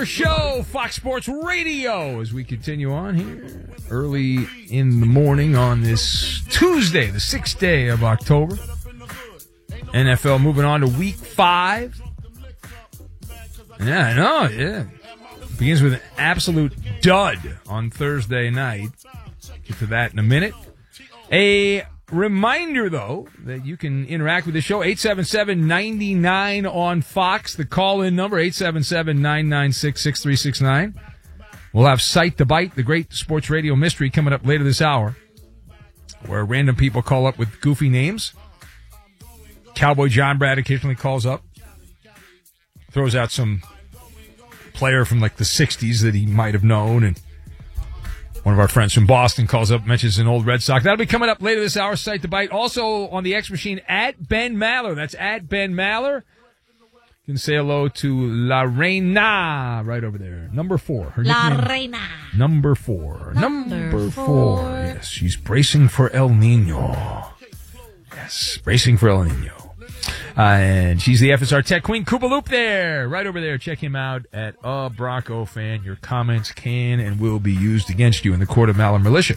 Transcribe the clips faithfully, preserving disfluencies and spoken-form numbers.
Maller Show, Fox Sports Radio, as we continue on here early in the morning on this Tuesday, the sixth day of October. N F L moving on to week five. Yeah, I know, yeah. Begins with an absolute dud on Thursday night. Get to that in a minute. A reminder, though, that you can interact with the show. eight seven seven, nine nine on Fox. The call-in number, eight seven seven, nine nine six, six three six nine. We'll have Sight the Bite, the great sports radio mystery, coming up later this hour, where random people call up with goofy names. Cowboy John Brad occasionally calls up, throws out some player from like the sixties that he might have known, and one of our friends from Boston calls up, mentions an old Red Sox. That'll be coming up later this hour, Sight the Bite. Also on the X Machine, at Ben Maller. That's at Ben Maller. You can say hello to La Reina right over there. Number four. Her La nickname, Reina. Number four. Number, Number four. four. Yes, she's bracing for El Nino. Yes, bracing for El Nino. Uh, and she's the F S R Tech Queen. Koopa Loop there, right over there. Check him out at A Bronco Fan. Your comments can and will be used against you in the court of Maller Militia.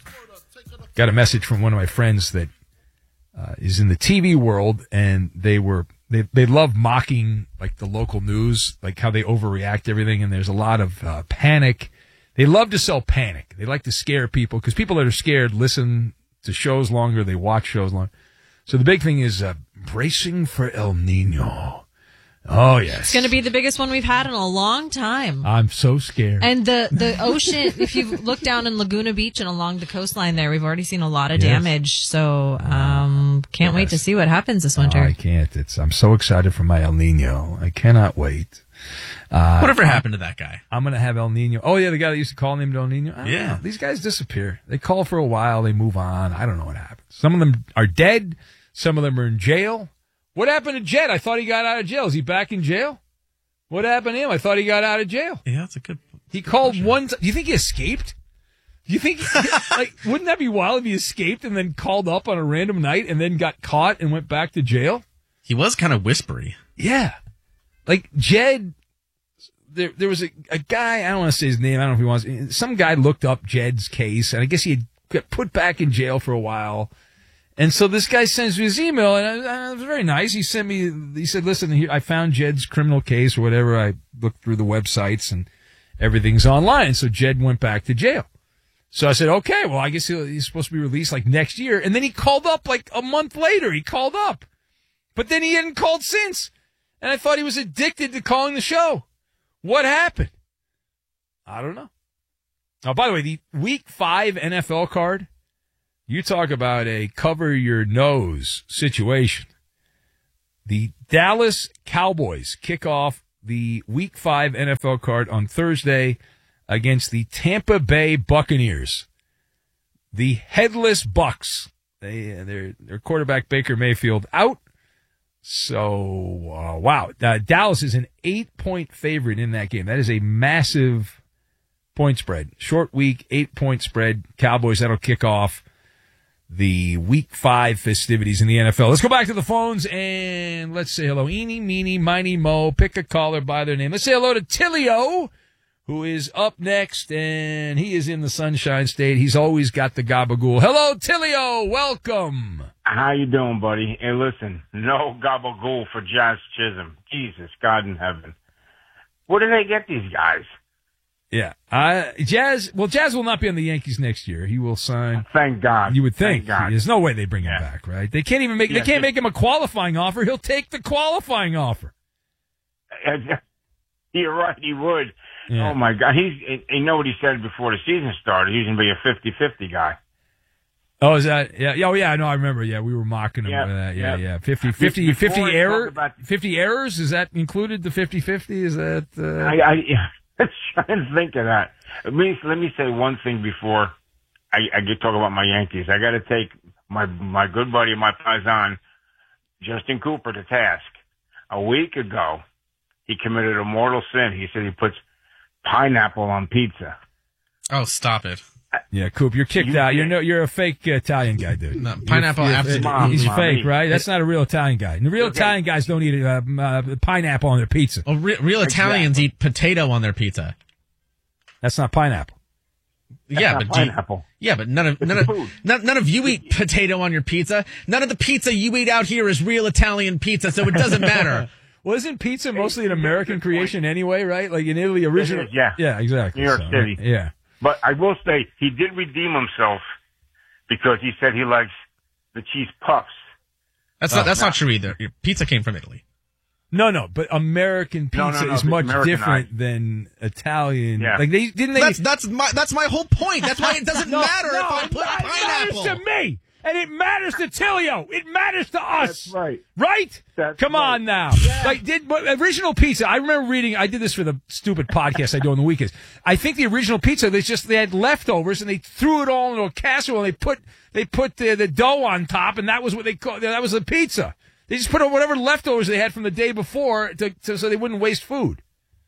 Got a message from one of my friends that uh, is in the T V world, and they were they they love mocking like the local news, like how they overreact to everything, and there's a lot of uh, panic. They love to sell panic. They like to scare people because people that are scared listen to shows longer. They watch shows longer. So the big thing is uh, bracing for El Nino. Oh, yes. It's going to be the biggest one we've had in a long time. I'm so scared. And the, the ocean, if you look down in Laguna Beach and along the coastline there, we've already seen a lot of Yes. damage. So um, can't Yes. wait to see what happens this winter. Oh, I can't. It's I'm so excited for my El Nino. I cannot wait. Uh, Whatever happened to that guy? I'm going to have El Nino. Oh, yeah, the guy that used to call named El Nino. I don't Yeah. know. These guys disappear. They call for a while. They move on. I don't know what happens. Some of them are dead. Some of them are in jail. What happened to Jed? I thought he got out of jail. Is he back in jail? What happened to him? I thought he got out of jail. Yeah, that's a good. He good called question. one. T- do you think he escaped? Do you think, like, wouldn't that be wild if he escaped and then called up on a random night and then got caught and went back to jail? He was kind of whispery. Yeah. Like, Jed, there there was a, a guy, I don't want to say his name, I don't know if he wants, some guy looked up Jed's case, and I guess he had got put back in jail for a while. And so this guy sends me his email, and it was very nice. He sent me, he said, listen, here, I found Jed's criminal case or whatever. I looked through the websites, and everything.'s online. So Jed went back to jail. So I said, okay, well, I guess he'll, he's supposed to be released like next year. And then he called up like a month later. He called up. But then he hadn't called since. And I thought he was addicted to calling the show. What happened? I don't know. Oh, by the way, the week five N F L card, you talk about a cover your nose situation. The Dallas Cowboys kick off the week five N F L card on Thursday against the Tampa Bay Buccaneers. The headless Bucks. They, their, their quarterback Baker Mayfield out. So, uh, wow. Uh, Dallas is an eight-point favorite in that game. That is a massive point spread. Short week, eight-point spread. Cowboys, that'll kick off the week five festivities in the N F L. Let's go back to the phones and let's say hello. Eeny, meeny, miny, mo. Pick a caller by their name. Let's say hello to Tillio, who is up next, and he is in the Sunshine State. He's always got the gabagool. Hello, Tillio. Welcome. How you doing, buddy? Hey, listen, no gabagool for Jazz Chisholm. Jesus, God in heaven. Where do they get these guys? Yeah. Uh, Jazz, well, Jazz will not be on the Yankees next year. He will sign. Thank God. You would think. Thank God. There's no way they bring him Yeah. back, right? They can't even make, Yeah, they can't it- make him a qualifying offer. He'll take the qualifying offer. You're right, he would. Yeah. Oh, my God. He's, you know what he said before the season started? He's going to be a fifty-fifty guy. Oh, is that? Yeah. Oh, yeah. No, I remember. Yeah, we were mocking him Yeah, with that. Yeah, yeah. yeah. fifty, fifty, Before fifty I talk error, about- fifty errors. Is that included? The fifty-fifty? Is that? Uh... I, I, I'm trying to think of that. Let me, let me say one thing before I, I get talk about my Yankees. I got to take my, my good buddy, my paisan, Justin Cooper, to task. A week ago, he committed a mortal sin. He said he puts pineapple on pizza. Oh, stop it. Yeah, Coop, you're kicked You out. You're did. no, you're a fake uh, Italian guy, dude. No, pineapple You're- after- you're- He's Mom, fake, mommy. right? That's not a real Italian guy. The real Okay. Italian guys don't eat uh, uh, pineapple on their pizza. Well, re- real Italians eat potato on their pizza. That's not pineapple. Yeah, not but do you- pineapple. yeah, but none of It's none of food. none, none of you eat potato on your pizza. None of the pizza you eat out here is real Italian pizza, so it doesn't matter. Well, isn't pizza mostly an American creation anyway, right? Like in Italy, originally. is, yeah. Yeah, exactly. New York So, City. Yeah. But I will say he did redeem himself because he said he likes the cheese puffs. That's not that's not true either. Your pizza came from Italy. No, no, but American pizza No, no, no, is it's much Americanized. different than Italian. Yeah. Like they didn't they. That's that's my that's my whole point. That's why it doesn't No, matter no, if I put it pineapple. matters to me, and it matters to Tilio. It matters to us. That's right. Right? That's Come right. on now. Like did but original pizza. I remember reading. I did this for the stupid podcast I do on the weekends. I think the original pizza. They just they had leftovers and they threw it all into a casserole. and They put they put the, the dough on top, and that was what they called. That was the pizza. They just put on whatever leftovers they had from the day before to, to so they wouldn't waste food.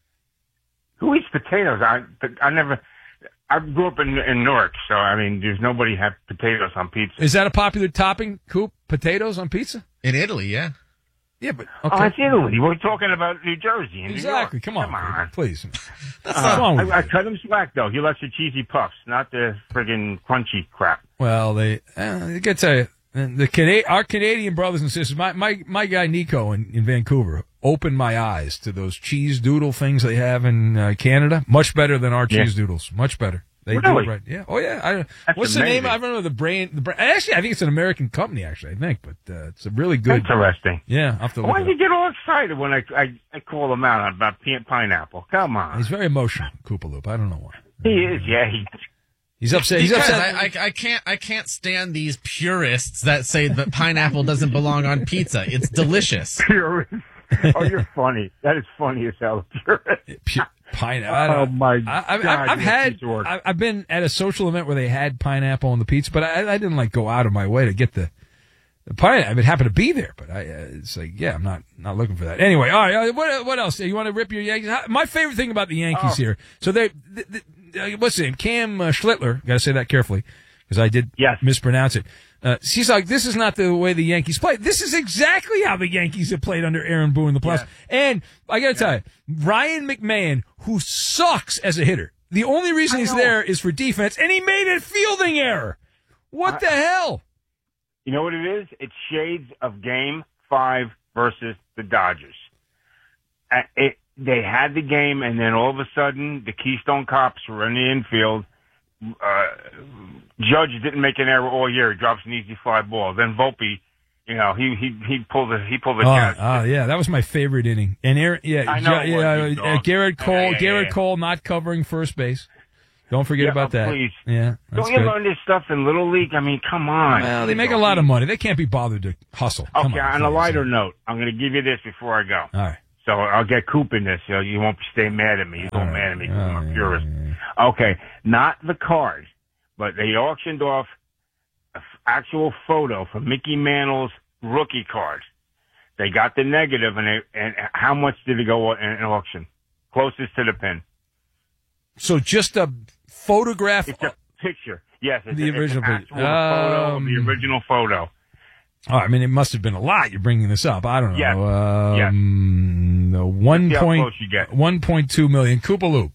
Who eats potatoes? I I never. I grew up in in Newark, so I mean, there's nobody have potatoes on pizza. Is that a popular topping, Coop? Potatoes on pizza? In Italy, yeah. Yeah, but Oh, okay. it's Italy. We're talking about New Jersey and Exactly. New York. Come on, Come on. Coop, please. Uh, What's wrong with I, I you? cut him slack though. He likes the cheesy puffs, not the friggin' crunchy crap. Well, they. Uh, I gotta tell you, the Cana- our Canadian brothers and sisters. My my my guy Nico in, in Vancouver opened my eyes to those cheese doodle things they have in uh, Canada. Much better than our Yeah. cheese doodles. Much better. They do Really? it right. Yeah. Oh yeah. I, That's what's the name? amazing. I remember the brand. The brand. Actually, I think it's an American company. Actually, I think, but uh, it's a really good. Interesting. Yeah. I'll have to look Why it did you up. get all excited when I I, I call him out about pi- pineapple? Come on. He's very emotional, Koopaloop. I don't know why. He is. Yeah. He. He's upset. He's Because upset. I, I, I can't I can't stand these purists that say that pineapple doesn't belong on pizza. It's delicious. Purist. Oh, you're funny. That is funny as hell. Purist. Pu- Pineapple. I Oh don't- my I, I've, God, I've you're a had. piece of work. I- I've been at a social event where they had pineapple on the pizza, but I, I didn't like go out of my way to get the, the pineapple. I mean, it happened to be there, but I. Uh, it's like, yeah, I'm not not looking for that. Anyway, all right. Uh, what what else? You want to rip your Yankees? How- My favorite thing about the Yankees Oh. here. So they. The, the, uh, what's his name? Cam uh, Schlittler. Got to say that carefully because I did Yes. mispronounce it. Uh, he's like, this is not the way the Yankees play. This is exactly how the Yankees have played under Aaron Boone in the playoffs. Yeah. And I got to tell you, Ryan McMahon, who sucks as a hitter, the only reason I he's know. there is for defense, and he made a fielding error. What I- the hell? You know what it is? It's shades of Game Five versus the Dodgers. Uh, It, they had the game, and then all of a sudden, the Keystone Cops were in the infield. Uh, Judge didn't make an error all year. He drops an easy fly ball. Then Volpe, you know, he he he pulled the he pulled the Oh, catch. oh, yeah, that was my favorite inning. And Aaron, yeah, I know Ju- it was, yeah, you uh, dog. Garrett Cole, Yeah, yeah, Garrett yeah. Cole not covering first base. Don't forget Yeah, about that. please. Yeah, that's Don't you good. learn this stuff in Little League? I mean, come on. Well, they make a lot of money. They can't be bothered to hustle. Come Okay, on, on a please. lighter note, I'm going to give you this before I go. All right. So I'll get Coop in this. You know, you won't stay mad at me. You All don't right. mad at me because Oh, I'm a yeah, purist. yeah, Okay, not the card, but they auctioned off an actual photo for Mickey Mantle's rookie card. They got the negative, and they, and how much did it go in an auction? Closest to the pin. So just a photograph. It's a picture. Yes, it's, The a, original it's an pic- actual photo of Um, the original photo. Oh, I mean, it must have been a lot. You're bringing this up. I don't know. Yes. Um, no, one See how point close you get. one point two million. Koopaloop,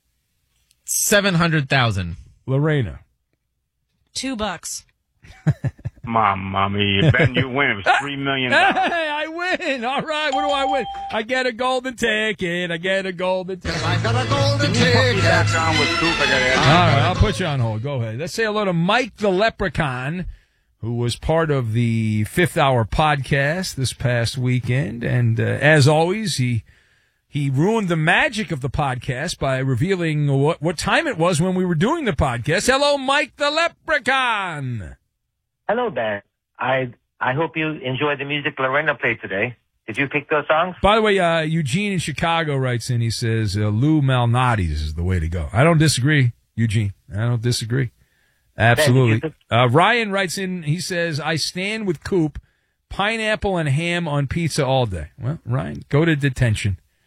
Seven hundred thousand. Lorena. Two bucks. Mom, mommy, Ben, you win. It was three million Hey, dollars. I win. All right. What do I win? I get a golden ticket. I get a golden ticket. I got a golden Put me ticket. back on with Coop. I got to All ask. right. I'll put you on hold. Go ahead. Let's say hello to Mike the Leprechaun, who was part of the Fifth Hour podcast this past weekend. And uh, as always, he he ruined the magic of the podcast by revealing what, what time it was when we were doing the podcast. Hello, Mike the Leprechaun. Hello, Ben. I I hope you enjoyed the music Lorena played today. Did you pick those songs? By the way, uh, Eugene in Chicago writes in, he says, uh, Lou Malnati's is the way to go. I don't disagree, Eugene. I don't disagree. Absolutely. Ben, Uh, Ryan writes in, he says, I stand with Coop, pineapple and ham on pizza all day. Well, Ryan, go to detention.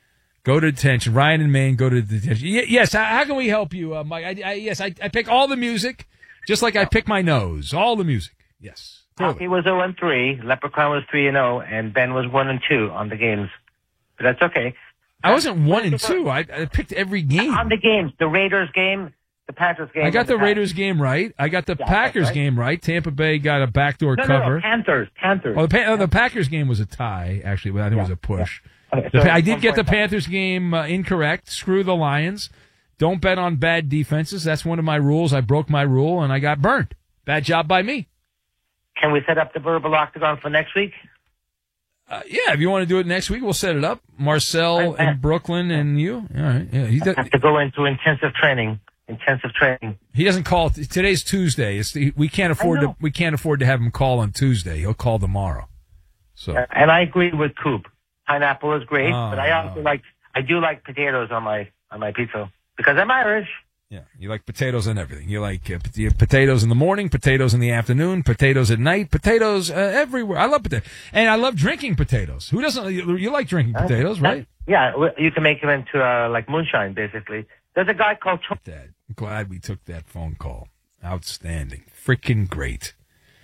Go to detention. Ryan and Maine, go to detention. Y- yes, how, how can we help you, uh, Mike? I, I, yes, I, I pick all the music, just like I pick my nose. All the music. Yes. Hockey was zero and three, Leprechaun was three and zero, and Ben was one and two on the games. But that's okay. I wasn't one and two. I, I picked every game. On the games, the Raiders game, the Panthers game. I got the and Raiders game right. I got the Yeah, Packers right. game right. Tampa Bay got a backdoor No, no, cover. no, Panthers, Panthers. Oh, the, pa- oh, the Packers game was a tie, actually. But I think it was a push. Okay, The so Pa- I did one get the point back. Panthers game uh, incorrect. Screw the Lions. Don't bet on bad defenses. That's one of my rules. I broke my rule, and I got burned. Bad job by me. Can we set up the verbal octagon for next week? Uh, yeah, if you want to do it next week, we'll set it up. Marcel I- I- and Brooklyn and you. All right. Yeah, he, I does, have to go into intensive training. Intensive training. he doesn't call. Today's Tuesday. It's the, we can't afford to. know. We can't afford to have him call on Tuesday. He'll call tomorrow. So And I agree with Coop. Pineapple is great, Oh, but I also no. like, I do like potatoes on my, on my pizza. Because I'm Irish. yeah, you like potatoes and everything. You like uh, pot- you have potatoes in the morning, potatoes in the afternoon, potatoes at night, potatoes uh, everywhere. I love potatoes, and I love drinking potatoes. Who doesn't? You, you like drinking potatoes, right? Yeah, w- you can make them into, uh, like moonshine, basically. There's a guy called Tony. Dad, I'm glad we took that phone call. Outstanding. Freaking great.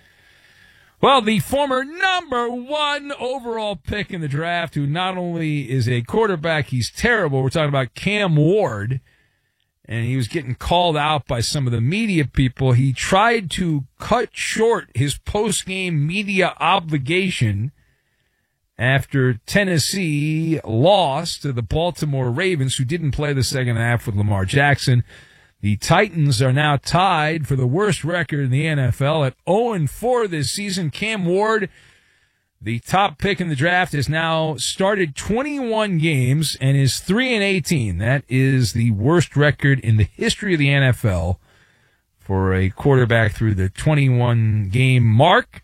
Well, the former number one overall pick in the draft, who not only is a quarterback, he's terrible. We're talking about Cam Ward, and he was getting called out by some of the media people. He tried to cut short his post-game media obligation after Tennessee lost to the Baltimore Ravens, who didn't play the second half with Lamar Jackson. The Titans are now tied for the worst record in the N F L at oh and four this season. Cam Ward, the top pick in the draft, has now started twenty-one games and is three and eighteen. That is the worst record in the history of the N F L for a quarterback through the twenty-one game mark.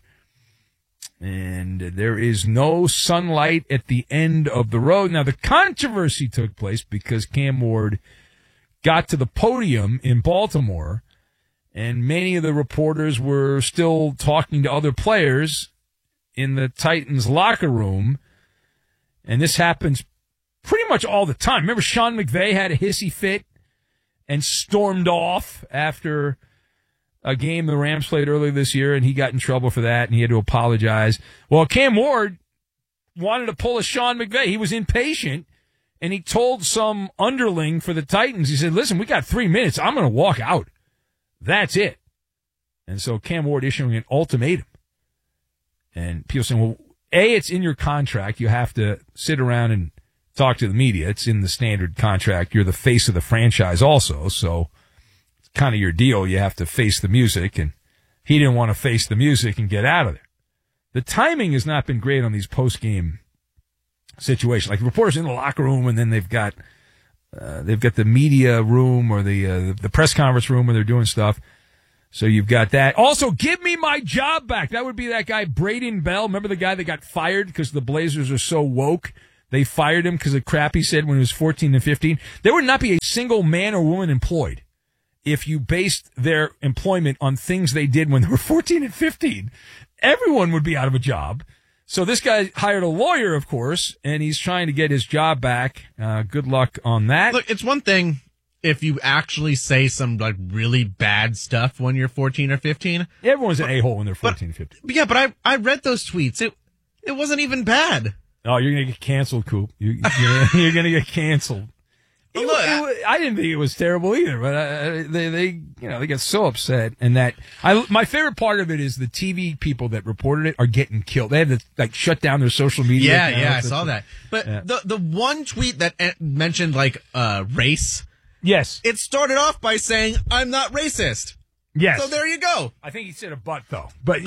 And there is no sunlight at the end of the road. Now, the controversy took place because Cam Ward got to the podium in Baltimore, and many of the reporters were still talking to other players in the Titans locker room. And this happens pretty much all the time. Remember, Sean McVay had a hissy fit and stormed off after a game the Rams played earlier this year, and he got in trouble for that, and he had to apologize. Well, Cam Ward wanted to pull a Sean McVay. He was impatient, and he told some underling for the Titans, he said, listen, we got three minutes. I'm going to walk out. That's it. And so Cam Ward issuing an ultimatum. And people saying, well, A, it's in your contract. You have to sit around and talk to the media. It's in the standard contract. You're the face of the franchise also, so it's kind of your deal. You have to face the music, and he didn't want to face the music and get out of there. The timing has not been great on these post-game situations. Like, reporters in the locker room, and then they've got uh, they've got the media room or the uh, the press conference room where they're doing stuff. So you've got that. Also, give me my job back. That would be that guy, Braden Bell. Remember the guy that got fired because the Blazers are so woke? They fired him because of crap he said when he was fourteen and fifteen. There would not be a single man or woman employed if you based their employment on things they did when they were fourteen and fifteen. Everyone would be out of a job. So this guy hired a lawyer, of course, and he's trying to get his job back. Uh, good luck on that. Look, it's one thing if you actually say some like really bad stuff when you're fourteen or fifteen. Everyone's an a-hole when they're fourteen and fifteen. But yeah, but I I read those tweets. It it wasn't even bad. Oh, you're going to get canceled, Coop. You, you're you're going to get canceled. It, Look, it, wa- I didn't think it was terrible either, but uh, they, they, you know, they get so upset. And that, I, my favorite part of it is the T V people that reported it are getting killed. They had to like shut down their social media. Yeah, accounts. yeah, I saw that. But Yeah. the the one tweet that uh, mentioned like uh race, Yes, it started off by saying I'm not racist. yes. So there you go. I think he said a butt though, but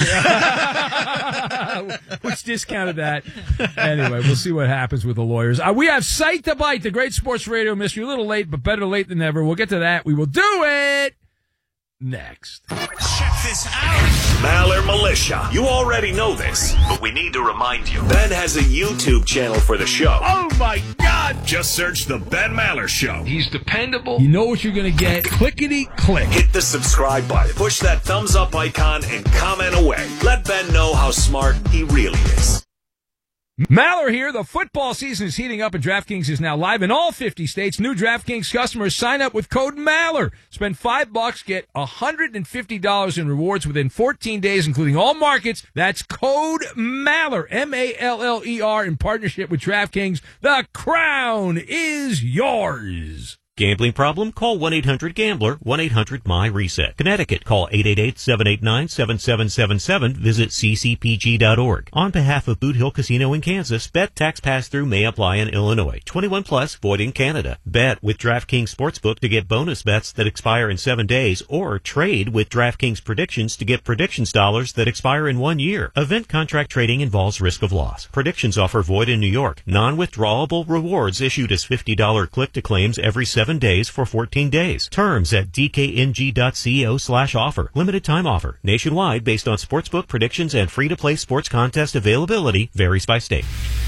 yeah. Which discounted that. Anyway, we'll see what happens with the lawyers. Uh, we have Sight to Bite, the great sports radio mystery. A little late, but better late than never. We'll get to that. We will do it next. Check this out. Maller Militia. You already know this, but we need to remind you. Ben has a YouTube channel for the show. Oh my God! Just search The Ben Maller Show. He's dependable. You know what you're going to get. Clickety click. Hit the subscribe button. Push that thumbs up icon and comment away. Let Ben know how smart he really is. Maller here. The football season is heating up and DraftKings is now live in all fifty states. New DraftKings customers sign up with code Maller. Spend five bucks, get one hundred fifty dollars in rewards within fourteen days, including all markets. That's code Maller, M A L L E R, in partnership with DraftKings. The crown is yours. Gambling problem? Call one eight hundred gambler, one eight hundred my reset. Connecticut, call eight eight eight, seven eight nine, seven seven seven seven. Visit c c p g dot org. On behalf of Boot Hill Casino in Kansas, bet tax pass-through may apply in Illinois. twenty-one plus, void in Canada. Bet with DraftKings Sportsbook to get bonus bets that expire in seven days, or trade with DraftKings Predictions to get predictions dollars that expire in one year. Event contract trading involves risk of loss. Predictions offer void in New York. Non-withdrawable rewards issued as fifty dollars click-to-claims every seven days for fourteen days. Terms at d k n g dot co slash offer. Limited time offer. Nationwide based on sportsbook predictions and free-to-play sports contest availability. Varies by state.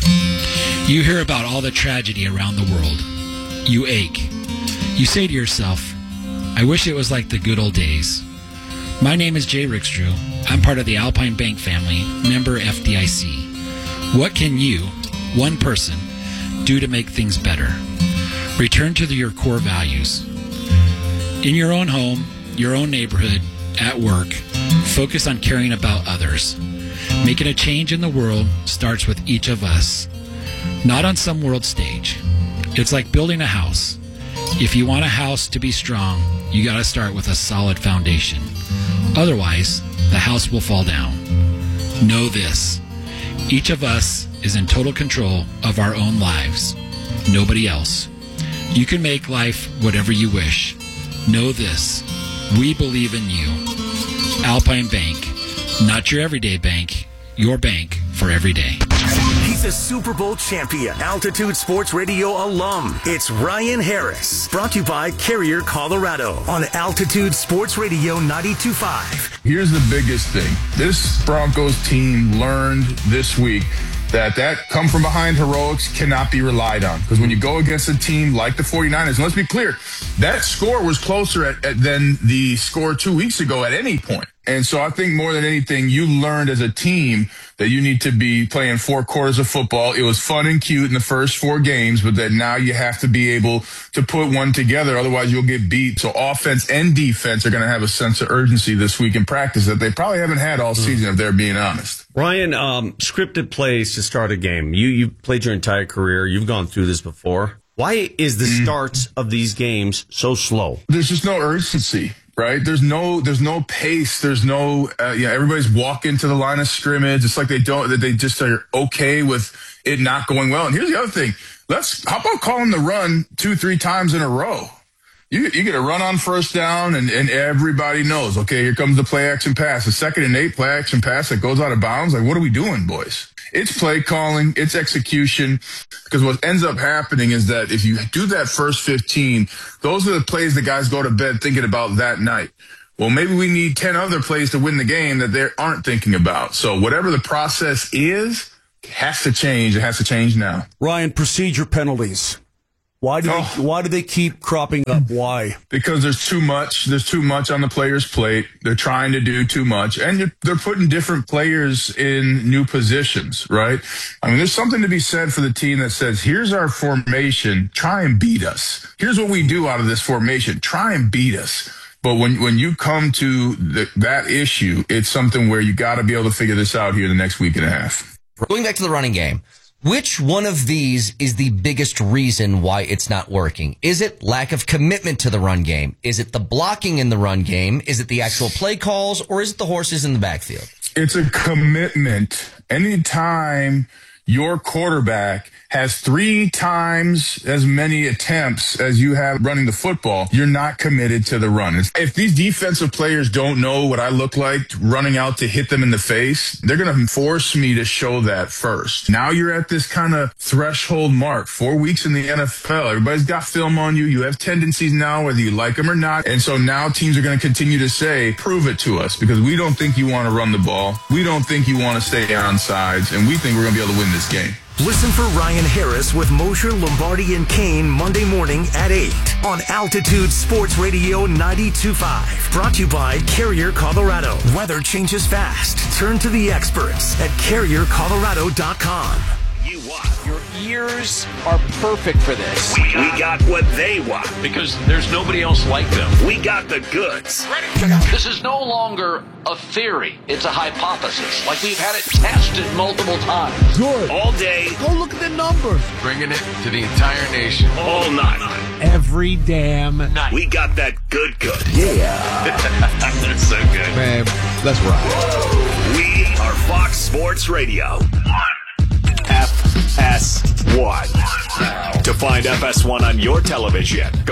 You hear about all the tragedy around the world. You ache. You say to yourself, I wish it was like the good old days. My name is Jay Rickstrew. I'm part of the Alpine Bank family, member F D I C. What can you, one person, do to make things better? Return to the, your core values. In your own home, your own neighborhood, at work, focus on caring about others. Making a change in the world starts with each of us, not on some world stage. It's like building a house. If you want a house to be strong, you got to start with a solid foundation. Otherwise, the house will fall down. Know this. Each of us is in total control of our own lives. Nobody else. You can make life whatever you wish. Know this. We believe in you. Alpine Bank. Not your everyday bank. Your bank for every day. He's a Super Bowl champion, Altitude Sports Radio alum. It's Ryan Harris. Brought to you by Carrier, Colorado on Altitude Sports Radio ninety-two point five. Here's the biggest thing. This Broncos team learned this week that that come-from-behind heroics cannot be relied on. Because when you go against a team like the 49ers, and let's be clear, that score was closer at, at, than the score two weeks ago at any point. And so I think more than anything, you learned as a team that you need to be playing four quarters of football. It was fun and cute in the first four games, but that now you have to be able to put one together. Otherwise, you'll get beat. So offense and defense are going to have a sense of urgency this week in practice that they probably haven't had all season, if they're being honest. Ryan, um, scripted plays to start a game. You, you played your entire career. You've gone through this before. Why is the mm. starts of these games so slow? There's just no urgency. Right? There's no, there's no pace. There's no, uh, you know, everybody's walking to the line of scrimmage. It's like they don't, that they just are okay with it not going well. And here's the other thing. Let's, how about calling the run two, three times in a row? You, you get a run on first down and, and everybody knows, okay, here comes the play action pass. The second and eight play action pass that goes out of bounds. Like, what are we doing, boys? It's play calling, it's execution, because what ends up happening is that if you do that first fifteen, those are the plays the guys go to bed thinking about that night. Well, maybe we need ten other plays to win the game that they aren't thinking about. So whatever the process is, it has to change. It has to change now. Ryan, procedure penalties. Why do oh. they, why do they keep cropping up? Why? Because there's too much. There's too much on the player's plate. They're trying to do too much, and you're, they're putting different players in new positions. Right? I mean, there's something to be said for the team that says, "Here's our formation. Try and beat us. Here's what we do out of this formation. Try and beat us." But when when you come to the, that issue, it's something where you got to be able to figure this out here in the next week and a half. Going back to the running game. Which one of these is the biggest reason why it's not working? Is it lack of commitment to the run game? Is it the blocking in the run game? Is it the actual play calls? Or is it the horses in the backfield? It's a commitment. Anytime your quarterback has three times as many attempts as you have running the football, you're not committed to the run. If these defensive players don't know what I look like running out to hit them in the face, they're going to force me to show that first. Now you're at this kind of threshold mark, four weeks in the N F L. Everybody's got film on you. You have tendencies now, whether you like them or not. And so now teams are going to continue to say, prove it to us, because we don't think you want to run the ball. We don't think you want to stay on sides, and we think we're going to be able to win this game. Listen for Ryan Harris with Mosher, Lombardi, and Kane Monday morning at eight on Altitude Sports Radio ninety-two point five. Brought to you by Carrier, Colorado. Weather changes fast. Turn to the experts at carrier colorado dot com. Your ears are perfect for this. We, we got what they want. Because there's nobody else like them. We got the goods. Ready? This is no longer a theory. It's a hypothesis. Like we've had it tested multiple times. Good. All day. Go look at the numbers. Bringing it to the entire nation. All night. Every damn night. We got that good good. Yeah. They're so good. Man, let's ride. We are Fox Sports Radio. F S one. To find F S one on your television, go